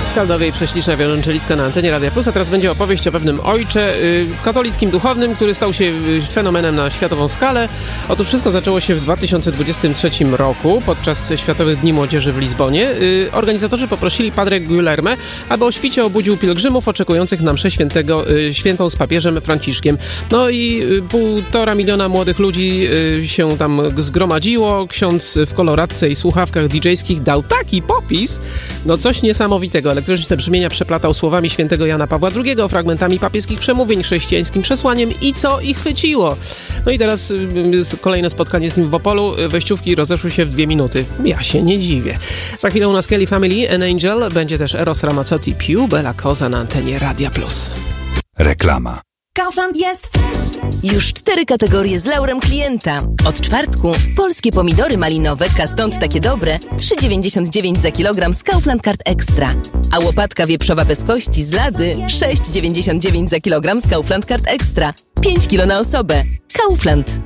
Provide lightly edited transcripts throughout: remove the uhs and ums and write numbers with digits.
Skaldowej, prześliczna wiolonczelistka na antenie Radia Plus, a teraz będzie opowieść o pewnym ojcze katolickim duchownym, który stał się fenomenem na światową skalę. Otóż wszystko zaczęło się w 2023 roku podczas Światowych Dni Młodzieży w Lizbonie. Organizatorzy poprosili Padre Guilherme, aby o świcie obudził pielgrzymów oczekujących na mszę świętą z papieżem Franciszkiem. No i 1,5 miliona młodych ludzi się tam zgromadziło. Ksiądz w koloradce i słuchawkach DJ-skich dał taki popis, no coś niesamowitego. Elektroniczne brzmienia przeplatał słowami świętego Jana Pawła II, fragmentami papieskich przemówień, chrześcijańskim przesłaniem i co ich chwyciło. No i teraz kolejne spotkanie z nim w Opolu. Wejściówki rozeszły się w 2 minuty. Ja się nie dziwię. Za chwilę u nas Kelly Family, An Angel, będzie też Eros Ramazzotti, Più Bella Cosa na antenie Radia Plus. Reklama. Kaufland jest fresh. Już 4 kategorie z laurem klienta. Od czwartku polskie pomidory malinowe Kastąd takie dobre 3,99 za kilogram z Kaufland Card Extra. A łopatka wieprzowa bez kości z Lady 6,99 za kilogram z Kaufland Card Extra. 5 kilo na osobę. Kaufland.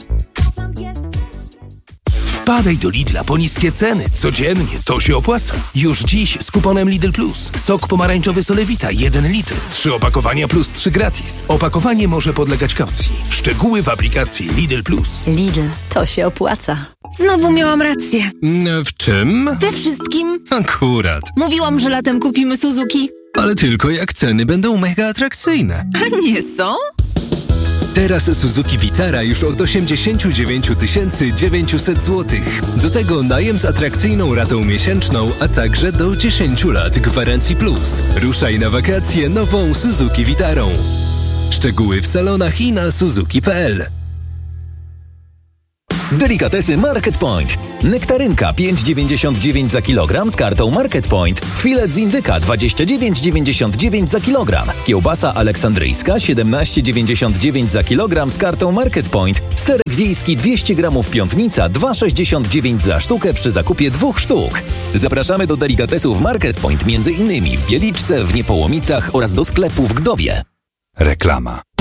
Wpadaj do Lidla po niskie ceny. Codziennie to się opłaca. Już dziś z kuponem Lidl Plus. Sok pomarańczowy Solewita 1 litr. 3 opakowania plus 3 gratis. Opakowanie może podlegać kaucji. Szczegóły w aplikacji Lidl Plus. Lidl, to się opłaca. Znowu miałam rację. W czym? We wszystkim. Akurat. Mówiłam, że latem kupimy Suzuki. Ale tylko jak ceny będą mega atrakcyjne. A nie są? Teraz Suzuki Vitara już od 89 900 zł. Do tego najem z atrakcyjną ratą miesięczną, a także do 10 lat gwarancji plus. Ruszaj na wakacje nową Suzuki Vitarą. Szczegóły w salonach i na suzuki.pl. Delikatesy Market Point. Nektarynka 5,99 za kilogram z kartą Market Point. Filet z indyka 29,99 za kilogram. Kiełbasa aleksandryjska 17,99 za kilogram z kartą Market Point. Serek wiejski 200 gramów Piątnica 2,69 za sztukę przy zakupie 2 sztuk. Zapraszamy do delikatesów Market Point, między innymi w Wieliczce, w Niepołomicach oraz do sklepu w Gdowie. Reklama.